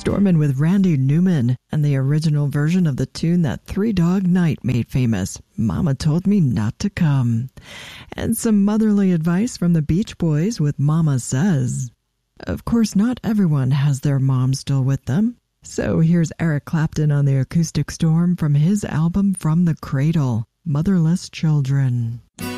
Stormin' with Randy Newman and the original version of the tune that Three Dog Night made famous, Mama Told Me Not to Come. And some motherly advice from the Beach Boys with Mama Says. Of course, not everyone has their mom still with them. So here's Eric Clapton on the Acoustic Storm from his album From the Cradle, Motherless Children.